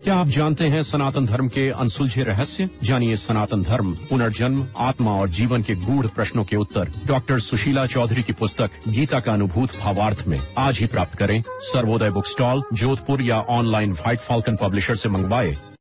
क्या आप जानते हैं सनातन धर्म के अनसुलझे रहस्य? जानिए सनातन धर्म, पुनर्जन्म, आत्मा और जीवन के गूढ़ प्रश्नों के उत्तर डॉक्टर सुशीला चौधरी की पुस्तक गीता का अनुभूत भावार्थ में आज ही प्राप्त करें। सर्वोदय बुक स्टॉल, जोधपुर या ऑनलाइन व्हाइट फॉल्कन पब्लिशर से मंगवाए।